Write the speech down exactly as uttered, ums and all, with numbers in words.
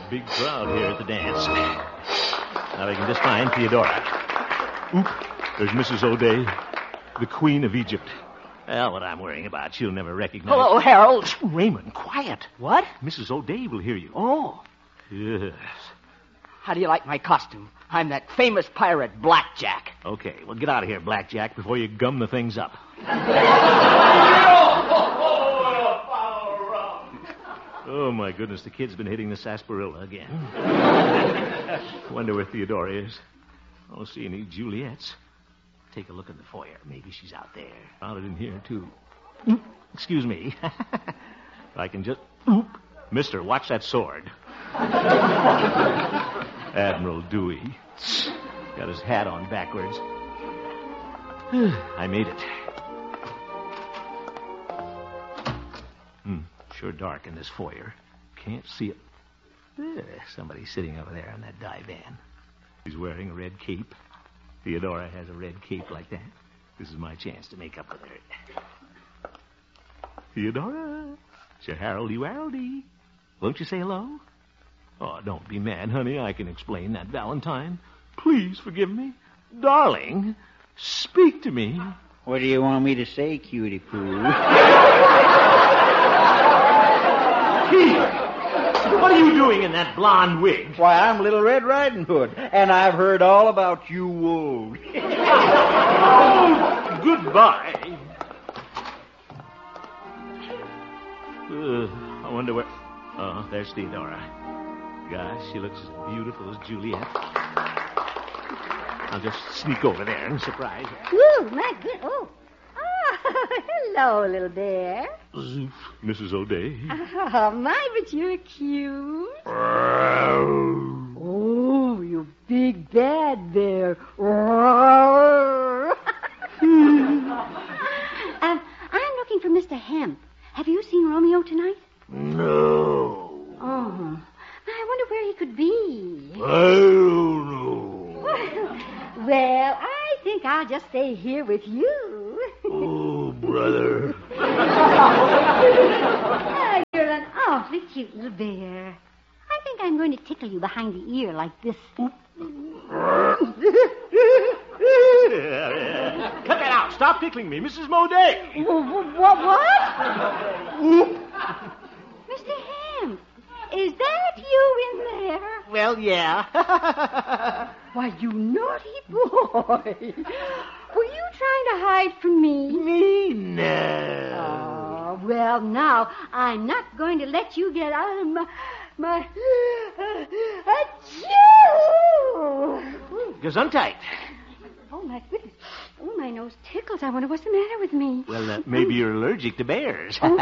Big crowd here at the dance. Now we can just find Theodora. Oop, there's Missus O'Day, the Queen of Egypt. Well, what I'm worrying about, she'll never recognize... Hello, Harold. Raymond, quiet. What? Missus O'Day will hear you. Oh. Yes. How do you like my costume? I'm that famous pirate, Blackjack. Okay, well, get out of here, Blackjack, before you gum the things up. Oh, my goodness, the kid's been hitting the sarsaparilla again. Wonder where Theodora is. I don't see any Juliets. Take a look in the foyer. Maybe she's out there. Found it in here, too. Oop, excuse me. I can just... Oop. Mister, watch that sword. Admiral Dewey. Got his hat on backwards. I made it. Hmm, sure dark in this foyer. Can't see it. Eh, somebody's sitting over there on that divan. He's wearing a red cape. Theodora has a red cape like that. This is my chance to make up with her. Theodora. Sir Harold you Haroldy. Won't you say hello? Oh, don't be mad, honey. I can explain that, Valentine. Please forgive me. Darling, speak to me. What do you want me to say, cutie poo? Here. What are you doing in that blonde wig? Why, I'm Little Red Riding Hood, and I've heard all about you wolves. Oh, goodbye. Uh, I wonder where... Oh, there's Theodora. Gosh, she looks as beautiful as Juliet. I'll just sneak over there and surprise her. Ooh, my good... Oh. Oh, hello, little bear. Zoof, Missus O'Day. Oh, my, but you're cute. Oh, you big bad bear. um, I'm looking for Mister Hemp. Have you seen Romeo tonight? No. Oh, I wonder where he could be. I don't know. Well, I think I'll just stay here with you. Oh, brother. Oh, you're an awfully cute little bear. I think I'm going to tickle you behind the ear like this. Cut that out. Stop tickling me, Missus Moday. What? What? Mister Hemp, is that you in there? Well, yeah. Why, you naughty boy. Were you trying to hide from me? Me? No. Oh, well, now, I'm not going to let you get out of my... my... Achoo! Gesundheit. Oh, my goodness. Oh, my nose tickles. I wonder what's the matter with me. Well, uh, maybe you're allergic to bears. Oh,